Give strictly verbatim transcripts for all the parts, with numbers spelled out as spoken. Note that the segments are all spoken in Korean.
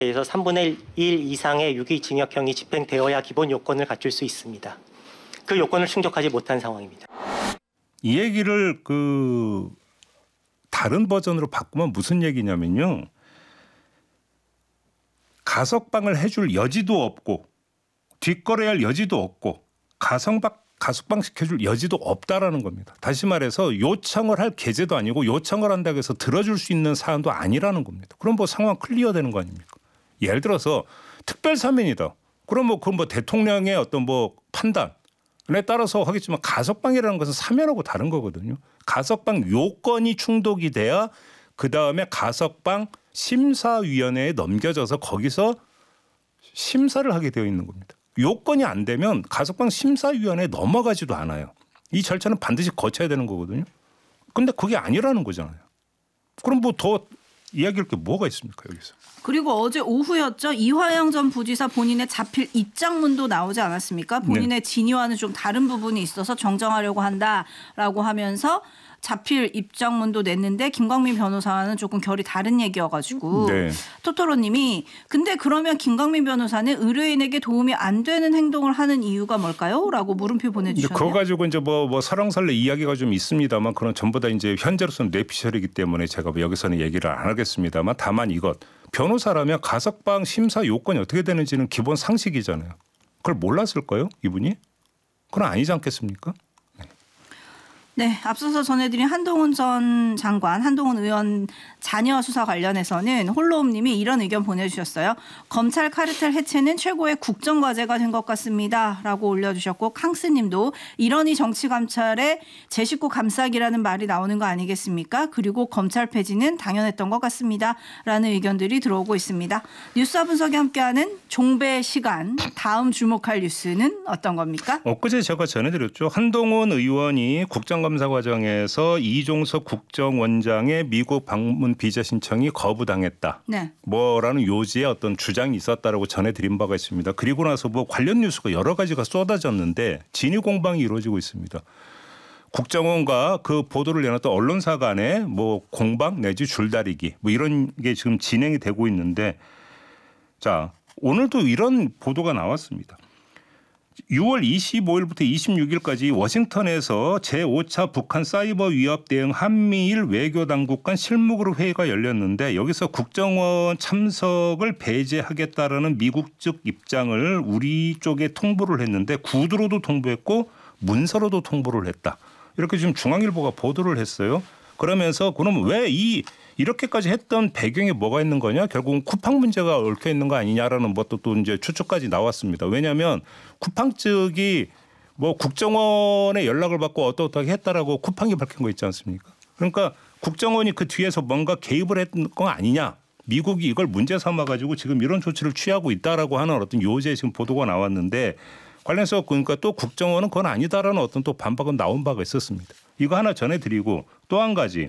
그래서 삼분의 일 이상의 유기징역형이 집행되어야 기본 요건을 갖출 수 있습니다. 그 요건을 충족하지 못한 상황입니다. 이 얘기를 그 다른 버전으로 바꾸면 무슨 얘기냐면요. 가석방을 해줄 여지도 없고 뒷거래할 여지도 없고 가성방, 가석방 시켜줄 여지도 없다라는 겁니다. 다시 말해서 요청을 할 계제도 아니고 요청을 한다고 해서 들어줄 수 있는 사안도 아니라는 겁니다. 그럼 뭐 상황 클리어되는 거 아닙니까? 예를 들어서 특별사면이다. 그럼 뭐 그건 뭐 대통령의 어떤 뭐 판단에 따라서 하겠지만 가석방이라는 것은 사면하고 다른 거거든요. 가석방 요건이 충족이 돼야 그다음에 가석방 심사위원회에 넘겨져서 거기서 심사를 하게 되어 있는 겁니다. 요건이 안 되면 가석방 심사위원회에 넘어가지도 않아요. 이 절차는 반드시 거쳐야 되는 거거든요. 근데 그게 아니라는 거잖아요. 그럼 뭐 더 이야기할 게 뭐가 있습니까 여기서. 그리고 어제 오후였죠. 이화영 전 부지사 본인의 자필 입장문도 나오지 않았습니까? 본인의 네. 진위와는 좀 다른 부분이 있어서 정정하려고 한다라고 하면서 자필 입장문도 냈는데 김광민 변호사와는 조금 결이 다른 얘기여가지고 네. 토토로님이 근데 그러면 김광민 변호사는 의뢰인에게 도움이 안 되는 행동을 하는 이유가 뭘까요? 라고 물음표 보내주셨네요. 그거 가지고 이제 뭐, 뭐 설왕설래 이야기가 좀 있습니다만 그런 전부 다 이제 현재로서는 뇌피셜이기 때문에 제가 여기서는 얘기를 안 하겠습니다만 다만 이것 변호사라면 가석방 심사 요건이 어떻게 되는지는 기본 상식이잖아요. 그걸 몰랐을까요? 이분이? 그건 아니지 않겠습니까? 네, 앞서서 전해드린 한동훈 전 장관, 한동훈 의원 자녀 수사 관련해서는 홀로움님이 이런 의견 보내주셨어요. 검찰 카르텔 해체는 최고의 국정과제가 된 것 같습니다. 라고 올려주셨고 캉스님도 이러니 정치감찰에 제 식구 감싸기라는 말이 나오는 거 아니겠습니까? 그리고 검찰 폐지는 당연했던 것 같습니다. 라는 의견들이 들어오고 있습니다. 뉴스와 분석이 함께하는 종배 시간, 다음 주목할 뉴스는 어떤 겁니까? 엊그제 제가 전해드렸죠. 한동훈 의원이 국정 감사 과정에서 이종석 국정원장의 미국 방문 비자 신청이 거부당했다. 네. 뭐라는 요지의 어떤 주장이 있었다라고 전해드린 바가 있습니다. 그리고 나서 뭐 관련 뉴스가 여러 가지가 쏟아졌는데 진위 공방이 이루어지고 있습니다. 국정원과 그 보도를 내놨던 언론사 간의 뭐 공방 내지 줄다리기 뭐 이런 게 지금 진행이 되고 있는데 자 오늘도 이런 보도가 나왔습니다. 유월 이십오일부터 이십육일까지 워싱턴에서 제오 차 북한 사이버 위협 대응 한미일 외교당국 간 실무그룹 회의가 열렸는데 여기서 국정원 참석을 배제하겠다라는 미국 측 입장을 우리 쪽에 통보를 했는데 구두로도 통보했고 문서로도 통보를 했다. 이렇게 지금 중앙일보가 보도를 했어요. 그러면서 그럼 왜 이 이렇게까지 했던 배경에 뭐가 있는 거냐? 결국은 쿠팡 문제가 얽혀 있는 거 아니냐라는 것도 또 이제 추측까지 나왔습니다. 왜냐하면 쿠팡 측이 뭐 국정원에 연락을 받고 어떠어떠하게 했다라고 쿠팡이 밝힌 거 있지 않습니까? 그러니까 국정원이 그 뒤에서 뭔가 개입을 했던 거 아니냐? 미국이 이걸 문제 삼아가지고 지금 이런 조치를 취하고 있다라고 하는 어떤 요지의 지금 보도가 나왔는데 관련해서 그러니까 또 국정원은 그건 아니다라는 어떤 또 반박은 나온 바가 있었습니다. 이거 하나 전해드리고 또 한 가지.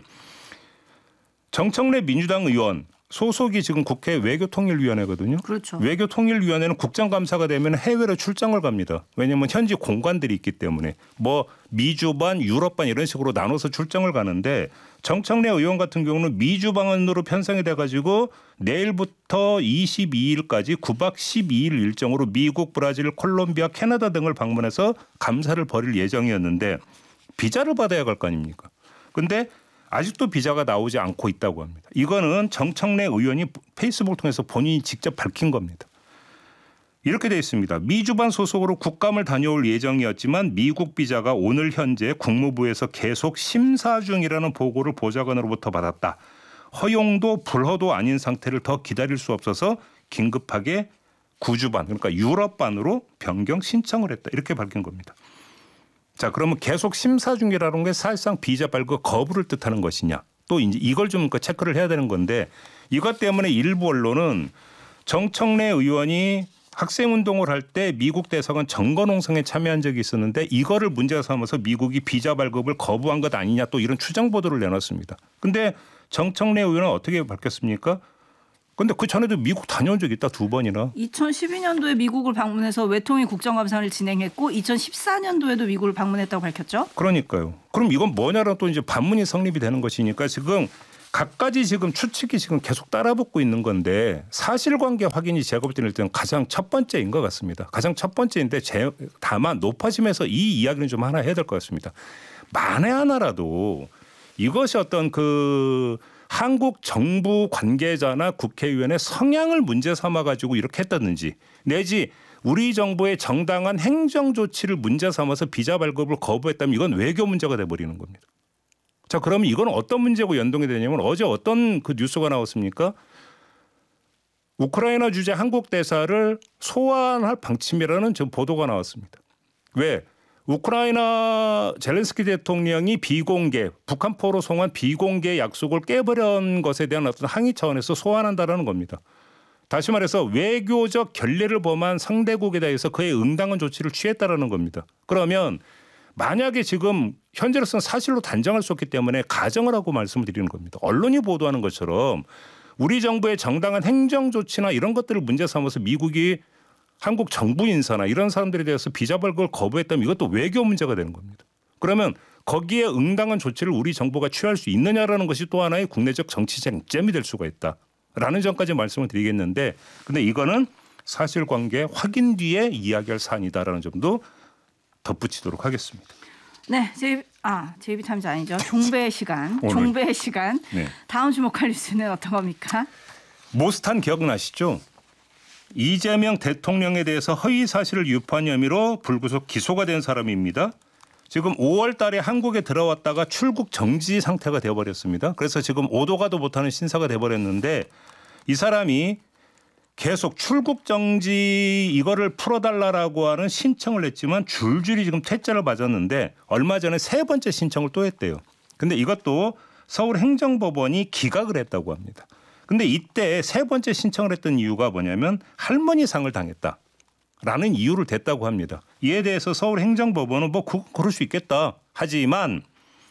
정청래 민주당 의원 소속이 지금 국회 외교통일위원회거든요. 그렇죠. 외교통일위원회는 국정감사가 되면 해외로 출장을 갑니다. 왜냐하면 현지 공관들이 있기 때문에 뭐 미주반, 유럽반 이런 식으로 나눠서 출장을 가는데 정청래 의원 같은 경우는 미주방안으로 편성이 돼가지고 내일부터 이십이일까지 구박 십이일 일정으로 미국, 브라질, 콜롬비아, 캐나다 등을 방문해서 감사를 벌일 예정이었는데 비자를 받아야 갈 거 아닙니까? 근데 아직도 비자가 나오지 않고 있다고 합니다. 이거는 정청래 의원이 페이스북을 통해서 본인이 직접 밝힌 겁니다. 이렇게 되어 있습니다. 미주반 소속으로 국감을 다녀올 예정이었지만 미국 비자가 오늘 현재 국무부에서 계속 심사 중이라는 보고를 보좌관으로부터 받았다. 허용도 불허도 아닌 상태를 더 기다릴 수 없어서 긴급하게 구주반 그러니까 유럽반으로 변경 신청을 했다. 이렇게 밝힌 겁니다. 자, 그러면 계속 심사 중이라는 게 사실상 비자 발급 거부를 뜻하는 것이냐. 또 이제 이걸 좀 체크를 해야 되는 건데 이것 때문에 일부 언론은 정청래 의원이 학생운동을 할 때 미국 대사관 정거농성에 참여한 적이 있었는데 이거를 문제 삼아서 미국이 비자 발급을 거부한 것 아니냐 또 이런 추정 보도를 내놨습니다. 근데 정청래 의원은 어떻게 밝혔습니까? 근데 그 전에도 미국 다녀온 적이 있다 두 번이나. 이천십이년도에 미국을 방문해서 외통위 국정감사를 진행했고 이천십사년도에도 미국을 방문했다고 밝혔죠. 그러니까요. 그럼 이건 뭐냐라고 또 이제 반문이 성립이 되는 것이니까 지금 갖가지 지금 추측이 지금 계속 따라붙고 있는 건데 사실관계 확인이 제가 볼 때는 일단 가장 첫 번째인 것 같습니다. 가장 첫 번째인데 제, 다만 높아지면서 이 이야기는 좀 하나 해야 될 것 같습니다. 만에 하나라도 이것이 어떤 그 한국 정부 관계자나 국회의원의 성향을 문제 삼아 가지고 이렇게 했다든지 내지 우리 정부의 정당한 행정 조치를 문제 삼아서 비자 발급을 거부했다면 이건 외교 문제가 돼버리는 겁니다. 자, 그러면 이건 어떤 문제고 연동이 되냐면 어제 어떤 그 뉴스가 나왔습니까? 우크라이나 주재 한국 대사를 소환할 방침이라는 지금 보도가 나왔습니다. 왜? 우크라이나 젤렌스키 대통령이 비공개 북한포로 송환 비공개 약속을 깨버린 것에 대한 어떤 항의 차원에서 소환한다라는 겁니다. 다시 말해서 외교적 결례를 범한 상대국에 대해서 그에 응당한 조치를 취했다라는 겁니다. 그러면 만약에 지금 현재로서는 사실로 단정할 수 없기 때문에 가정을 하고 말씀을 드리는 겁니다. 언론이 보도하는 것처럼 우리 정부의 정당한 행정 조치나 이런 것들을 문제 삼아서 미국이 한국 정부 인사나 이런 사람들에 대해서 비자 발급을 거부했다면 이것도 외교 문제가 되는 겁니다. 그러면 거기에 응당한 조치를 우리 정부가 취할 수 있느냐라는 것이 또 하나의 국내적 정치적 쟁점이 될 수가 있다라는 점까지 말씀을 드리겠는데 근데 이거는 사실관계 확인 뒤에 이야기할 사안이다라는 점도 덧붙이도록 하겠습니다. 네, 제이, 아 제이비 타임즈 아니죠. 종배의 시간. 오늘. 종배의 시간. 네. 다음 주목할 뉴스는 어떤 겁니까? 모스탄 기억나시죠? 이재명 대통령에 대해서 허위 사실을 유포한 혐의로 불구속 기소가 된 사람입니다. 지금 오월 달에 한국에 들어왔다가 출국 정지 상태가 되어버렸습니다. 그래서 지금 오도 가도 못하는 신사가 되어버렸는데 이 사람이 계속 출국 정지 이거를 풀어달라고 하는 신청을 했지만 줄줄이 지금 퇴짜를 맞았는데 얼마 전에 세 번째 신청을 또 했대요. 근데 이것도 서울행정법원이 기각을 했다고 합니다. 근데 이때 세 번째 신청을 했던 이유가 뭐냐면 할머니 상을 당했다라는 이유를 댔다고 합니다. 이에 대해서 서울행정법원은 뭐 그, 그럴 수 있겠다. 하지만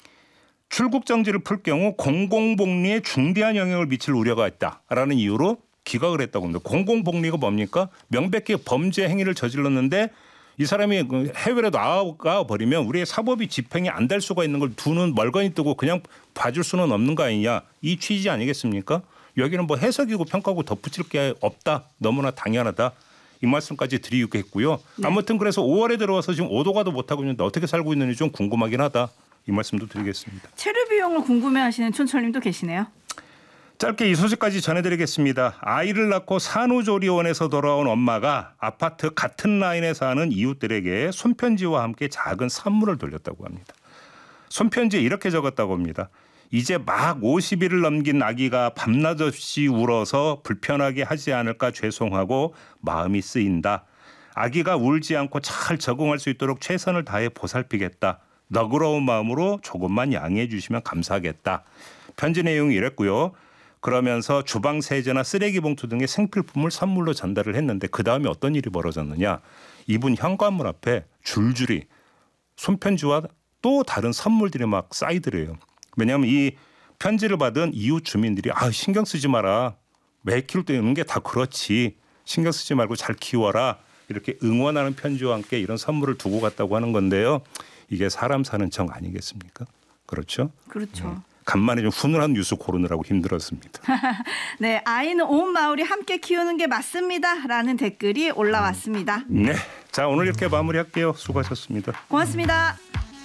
출국 정지를 풀 경우 공공복리에 중대한 영향을 미칠 우려가 있다라는 이유로 기각을 했다고 합니다. 공공복리가 뭡니까? 명백히 범죄 행위를 저질렀는데 이 사람이 해외로 나가 버리면 우리의 사법이 집행이 안 될 수가 있는 걸 두 눈 멀거니 뜨고 그냥 봐줄 수는 없는 거 아니냐. 이 취지 아니겠습니까? 여기는 뭐 해석이고 평가고 덧붙일 게 없다. 너무나 당연하다. 이 말씀까지 드리겠고요. 네. 아무튼 그래서 오월에 들어와서 지금 오도 가도 못하고 있는데 어떻게 살고 있는지 좀 궁금하긴 하다. 이 말씀도 드리겠습니다. 체류 비용을 궁금해하시는 촌철님도 계시네요. 짧게 이 소식까지 전해드리겠습니다. 아이를 낳고 산후조리원에서 돌아온 엄마가 아파트 같은 라인에 사는 이웃들에게 손편지와 함께 작은 선물을 돌렸다고 합니다. 손편지에 이렇게 적었다고 합니다. 이제 막 오십 일을 넘긴 아기가 밤낮 없이 울어서 불편하게 하지 않을까 죄송하고 마음이 쓰인다. 아기가 울지 않고 잘 적응할 수 있도록 최선을 다해 보살피겠다. 너그러운 마음으로 조금만 양해해 주시면 감사하겠다. 편지 내용이 이랬고요. 그러면서 주방 세제나 쓰레기 봉투 등의 생필품을 선물로 전달을 했는데 그다음에 어떤 일이 벌어졌느냐. 이분 현관문 앞에 줄줄이 손편지와 또 다른 선물들이 막 쌓이더래요. 왜냐하면 이 편지를 받은 이웃 주민들이 아 신경 쓰지 마라. 매 키울 때 있는 게 다 그렇지. 신경 쓰지 말고 잘 키워라. 이렇게 응원하는 편지와 함께 이런 선물을 두고 갔다고 하는 건데요. 이게 사람 사는 정 아니겠습니까? 그렇죠? 그렇죠. 네. 간만에 좀 훈훈한 뉴스 고르느라고 힘들었습니다. 네, 아이는 온 마을이 함께 키우는 게 맞습니다. 라는 댓글이 올라왔습니다. 네, 자 오늘 이렇게 마무리할게요. 수고하셨습니다. 고맙습니다.